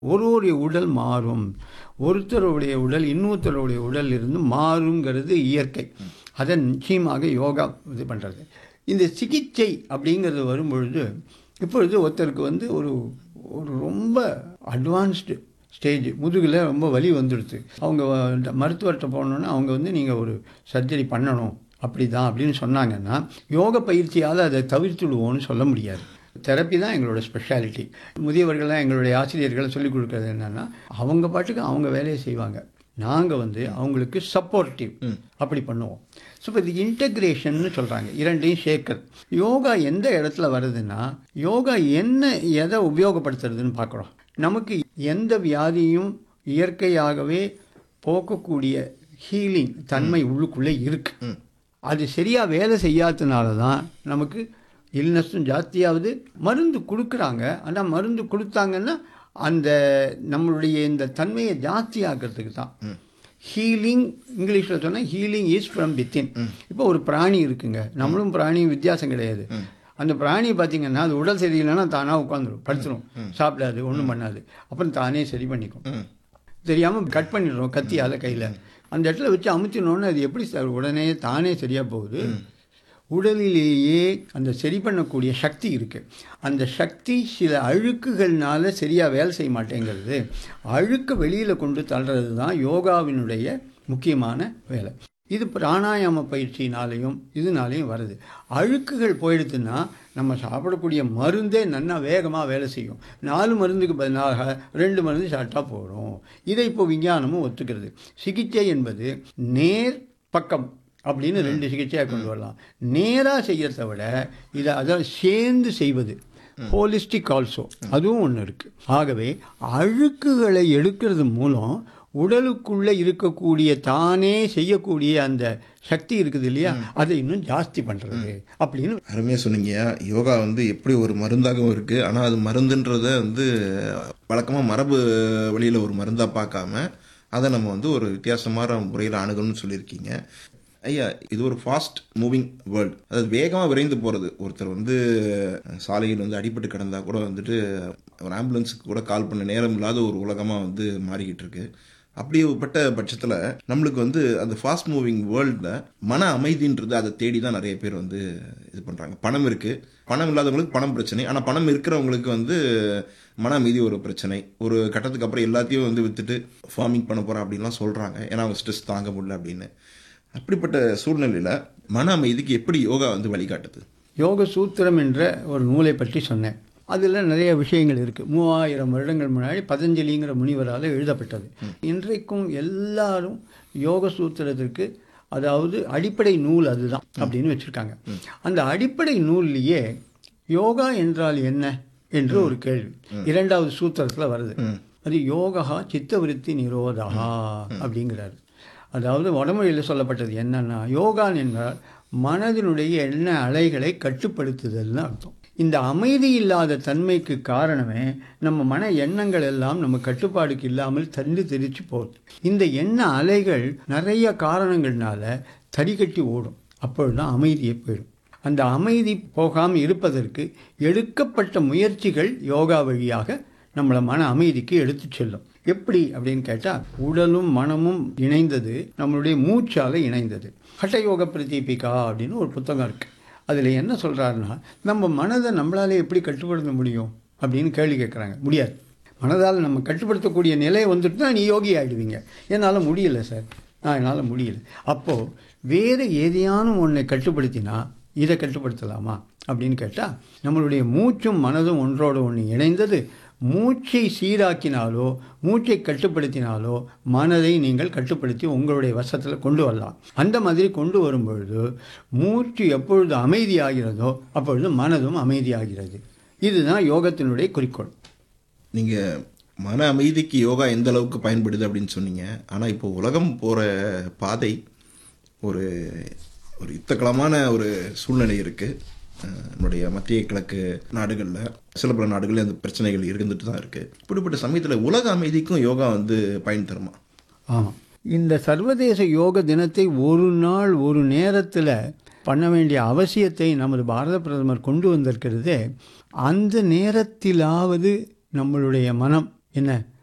ஒருவருடைய உடல் மாறும். ஒருத்தருடைய உடல் இன்னொருத்தருடைய உடல் இருந்து மாறுங்கிறது இயற்கை. அதை நிச்சயமாக யோகா இது பண்ணுறது. இந்த சிகிச்சை அப்படிங்கிறது வரும்பொழுது இப்பொழுது ஒருத்தருக்கு வந்து ஒரு ஒரு ரொம்ப அட்வான்ஸ்டு ஸ்டேஜ், முதுகில் ரொம்ப வலி வந்துடுது. அவங்க மருத்துவர்கிட்ட போனோன்னா அவங்க வந்து நீங்கள் ஒரு சர்ஜரி பண்ணணும் அப்படி தான் அப்படின்னு சொன்னாங்கன்னா யோக பயிற்சியால் அதை தவிர்த்துடுவோன்னு சொல்ல முடியாது. தெரப்பி தான் எங்களோட ஸ்பெஷாலிட்டி. முதியவர்கள்லாம் எங்களுடைய ஆசிரியர்களை சொல்லிக் கொடுக்குறது என்னென்னா அவங்க பாட்டுக்கு அவங்க வேலையை செய்வாங்க. நாங்கள் வந்து அவங்களுக்கு சப்போர்ட்டிவ் அப்படி பண்ணுவோம். ஸோ இப்போ இது இன்டகிரேஷன்னு சொல்கிறாங்க, இரண்டையும் சேர்க்கறது. யோகா எந்த இடத்துல வருதுன்னா யோகா எதை உபயோகப்படுத்துறதுன்னு பார்க்குறோம். நமக்கு எந்த வியாதியும் இயற்கையாகவே போக்கக்கூடிய ஹீலிங் தன்மை உள்ளுக்குள்ளே இருக்குது. அது சரியாக வேலை செய்யாததுனால தான் நமக்கு இல்னஸும் ஜாஸ்தியாவது. மருந்து கொடுக்குறாங்க, ஆனால் மருந்து கொடுத்தாங்கன்னா அந்த நம்மளுடைய இந்த தன்மையை ஜாஸ்தி ஆக்கிறதுக்கு தான். ஹீலிங் இங்கிலீஷில் சொன்னால் ஹீலிங் இஸ் ஃப்ரம் வித்தின். இப்போ ஒரு பிராணி இருக்குங்க, நம்மளும் பிராணியும் வித்தியாசம் கிடையாது. அந்த பிராணியை பார்த்தீங்கன்னா அது உடல் சரியில்லைன்னா தானாக உட்காந்துரும், படுத்துரும், சாப்பிடாது, ஒன்றும் பண்ணாது. அப்புறம் தானே சரி பண்ணிக்கும். தெரியாமல் கட் பண்ணிடுறோம் கத்தியால் கையில். அந்த இடத்துல வச்சு அமுத்தினோன்னு அது எப்படி உடனே தானே சரியாக போகுது? உடலிலேயே அந்த சரி பண்ணக்கூடிய சக்தி இருக்குது. அந்த சக்தி சில அழுக்குகள்னால சரியாக வேலை செய்ய மாட்டேங்கிறது. அழுக்கு வெளியில் கொண்டு தள்ளுறது தான் யோகாவினுடைய முக்கியமான வேலை. இது பிராணாயாம பயிற்சினாலையும் இதனாலையும் வருது. அழுக்குகள் போயிடுதுன்னா நம்ம சாப்பிடக்கூடிய மருந்தே நல்லா வேகமாக வேலை செய்யும். 4 மருந்துக்கு பதிலாக 2 மருந்து சாப்பிட்டா போகிறோம். இதை இப்போ விஞ்ஞானமும் ஒத்துக்கிறது. சிகிச்சை என்பது நேர் பக்கம் அப்படின்னு 2 சிகிச்சையாக கொண்டு வரலாம். நேராக செய்யறதை விட இதை அதாவது சேர்ந்து செய்வது ஹோலிஸ்டிக் ஆல்சோ அதுவும் ஒன்று இருக்குது. ஆகவே அழுக்குகளை எடுக்கிறது மூலம் உடலுக்குள்ளே இருக்கக்கூடிய தானே செய்யக்கூடிய அந்த சக்தி இருக்குது இல்லையா, அதை இன்னும் ஜாஸ்தி பண்ணுறது அப்படின்னு அருமையாக சொன்னீங்க. யோகா வந்து எப்படி ஒரு மருந்தாகவும் இருக்குது, ஆனால் அது மருந்துன்றதை வந்து வழக்கமாக மரபு வழியில் ஒரு மருந்தாக பார்க்காம அதை நம்ம வந்து ஒரு வித்தியாசமான முறையில் அணுகணும்னு சொல்லியிருக்கீங்க. ஐயா, இது ஒரு ஃபாஸ்ட் மூவிங் வேர்ல்டு, அதாவது வேகமாக விரைந்து போகிறது. ஒருத்தர் வந்து சாலையில் வந்து அடிபட்டு கிடந்தால் கூட வந்துட்டு ஒரு ஆம்புலன்ஸுக்கு கூட கால் பண்ண நேரம் இல்லாத ஒரு உலகமாக வந்து மாறிக்கிட்டு இருக்கு. அப்படிப்பட்ட பட்சத்தில் நம்மளுக்கு வந்து அந்த ஃபாஸ்ட் மூவிங் வேர்ல்டில் மன அமைதின்றது அதை தேடி தான் நிறைய பேர் வந்து இது பண்ணுறாங்க. பணம் இருக்குது, பணம் இல்லாதவங்களுக்கு பணம் பிரச்சனை, ஆனால் பணம் இருக்கிறவங்களுக்கு வந்து மன அமைதி ஒரு பிரச்சனை. ஒரு கட்டத்துக்கு அப்புறம் எல்லாத்தையும் வந்து விற்றுட்டு ஃபார்மிங் பண்ண போகிறேன் அப்படின்லாம் சொல்கிறாங்க, ஏன்னா அவங்க ஸ்ட்ரெஸ் தாங்க முடியல அப்படின்னு. அப்படிப்பட்ட சூழ்நிலையில் மன அமைதிக்கு எப்படி யோகா வந்து வழிகாட்டுது? யோக சூத்திரம் என்ற ஒரு நூலை பற்றி சொன்னேன். அதில் நிறைய விஷயங்கள் இருக்குது. 3000 வருடங்கள் முன்னாடி பதஞ்சலிங்கிற முனிவரால் எழுதப்பட்டது. இன்றைக்கும் எல்லாரும் யோக சூத்திரத்திற்கு அதாவது அடிப்படை நூல் அதுதான் அப்படின்னு வச்சுருக்காங்க. அந்த அடிப்படை நூல்லையே யோகா என்றால் என்ன என்று ஒரு கேள்வி 2வது சூத்திரத்தில் வருது. அது யோகா சித்தவிருத்தி நிரோதா அப்படிங்கிறாரு. அதாவது வடமொழியில் சொல்லப்பட்டது என்னன்னா யோகா என்றால் மனதினுடைய எண்ண அலைகளை கட்டுப்படுத்துதல்னு அர்த்தம். இந்த அமைதி இல்லாத தன்மைக்கு காரணமே நம்ம மன எண்ணங்கள் எல்லாம் நம்ம கட்டுப்பாடுக்கு இல்லாமல் தண்டு தெரிச்சு போகுது. இந்த எண்ண அலைகள் நிறைய காரணங்கள்னால தடிக்கட்டி ஓடும். அப்பொழுதுதான் அமைதியே போயிடும். அந்த அமைதி போகாமல் இருப்பதற்கு எடுக்கப்பட்ட முயற்சிகள் யோகா வழியாக நம்மளை மன அமைதிக்கு எடுத்து செல்லும். எப்படி அப்படின்னு கேட்டால் உடலும் மனமும் இணைந்தது நம்மளுடைய மூச்சால் இணைந்தது. ஹட்டயோக பிரதீபிகா அப்படின்னு ஒரு புத்தகம் இருக்குது. அதில் என்ன சொல்கிறாருன்னா நம்ம மனதை நம்மளாலே எப்படி கட்டுப்படுத்த முடியும் அப்படின்னு கேள்வி கேட்குறாங்க. முடியாது. மனதால் நம்ம கட்டுப்படுத்தக்கூடிய நிலை வந்துட்டு தான் நீ யோகி ஆகிடுவீங்க. என்னால் முடியலை சார், என்னால் முடியல. அப்போது வேறு ஏதையானும் ஒன்றை கட்டுப்படுத்தினா இதை கட்டுப்படுத்தலாமா அப்படின்னு கேட்டால் நம்மளுடைய மூச்சும் மனதும் ஒன்றோடு ஒன்று இணைந்தது. மூச்சை சீராக்கினாலோ மூச்சை கட்டுப்படுத்தினாலோ மனதை நீங்கள் கட்டுப்படுத்தி உங்களுடைய வசத்தில் கொண்டு வரலாம். அந்த மாதிரி கொண்டு வரும்பொழுது மூச்சு எப்பொழுது அமைதியாகிறதோ அப்பொழுது மனதும் அமைதியாகிறது. இதுதான் யோகத்தினுடைய குறிக்கோள். நீங்கள் மன அமைதிக்கு யோகா எந்த அளவுக்கு பயன்படுது அப்படின்னு சொன்னீங்க. ஆனால் இப்போ உலகம் போகிற பாதை ஒரு ஒரு யுத்தகலமான ஒரு சூழ்நிலை இருக்குது. நம்முடைய மத்திய கிழக்கு நாடுகளில் சில பல நாடுகளில் அந்த பிரச்சனைகள் இருந்துட்டு தான் இருக்குது. இப்படிப்பட்ட சமயத்தில் உலக அமைதிக்கும் யோகா வந்து பயன் தருமா? ஆமாம். இந்த சர்வதேச யோக தினத்தை ஒரு நாள் ஒரு நேரத்தில் பண்ண வேண்டிய அவசியத்தை நமது பாரத பிரதமர் கொண்டு வந்திருக்கிறதே, அந்த நேரத்திலாவது நம்மளுடைய மனம் என்ன